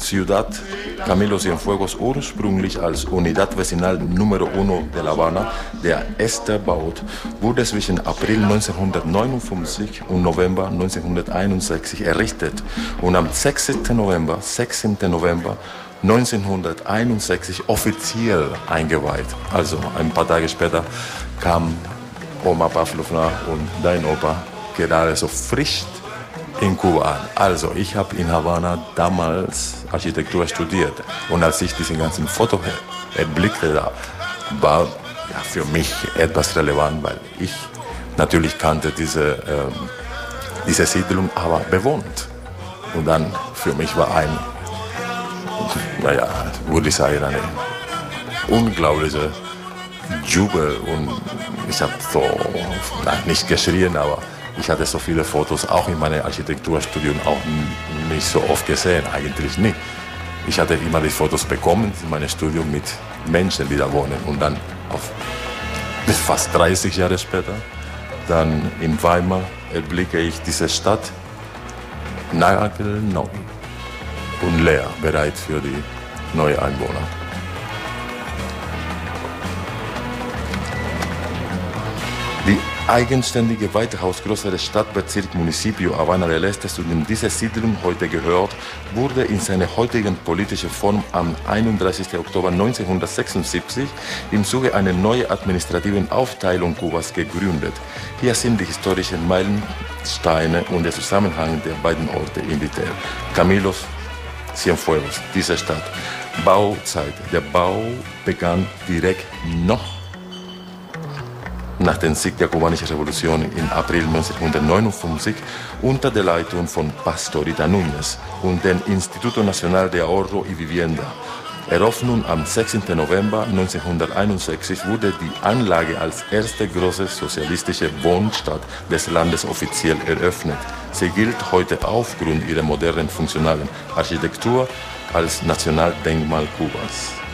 Ciudad Camilo Cienfuegos ursprünglich als Unidad Vecinal Número 1 de La Habana, der erste baut, wurde zwischen April 1959 und November 1961 errichtet und am 16. November 1961 offiziell eingeweiht. Also ein paar Tage später kam Oma Pavlovna und dein Opa gerade so frisch in Kuba an. Also ich habe in Havanna damals Architektur studiert und als ich diesen ganzen Foto erblickte, war ja, für mich etwas relevant, weil ich natürlich kannte diese Siedlung, aber bewohnt. Und dann für mich war würde ich sagen, eine unglaubliche Jubel und ich habe so, nicht geschrien, aber ich hatte so viele Fotos, auch in meinem Architekturstudium, auch nicht so oft gesehen, eigentlich nicht. Ich hatte immer die Fotos bekommen in meinem Studium mit Menschen, die da wohnen. Und dann, fast 30 Jahre später, dann in Weimar erblicke ich diese Stadt nagelneu und leer, bereit für die neuen Einwohner. Die eigenständige White House größere Stadtbezirk Municipio Habana del Este, zu dem diese Siedlung heute gehört, wurde in seiner heutigen politischen Form am 31. Oktober 1976 im Zuge einer neuen administrativen Aufteilung Kubas gegründet. Hier sind die historischen Meilensteine und der Zusammenhang der beiden Orte indiziert. Camilo Cienfuegos, diese Stadt. Bauzeit. Der Bau begann direkt noch nach dem Sieg der kubanischen Revolution im April 1959 unter der Leitung von Pastorita Núñez und dem Instituto Nacional de Ahorro y Vivienda. Eröffnung am 16. November 1961 wurde die Anlage als erste große sozialistische Wohnstadt des Landes offiziell eröffnet. Sie gilt heute aufgrund ihrer modernen funktionalen Architektur als Nationaldenkmal Kubas.